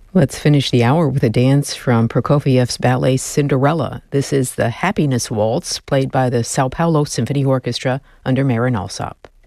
Let's finish the hour with a dance from Prokofiev's ballet Cinderella. This is the Happiness Waltz, played by the Sao Paulo Symphony Orchestra under Marin Alsop.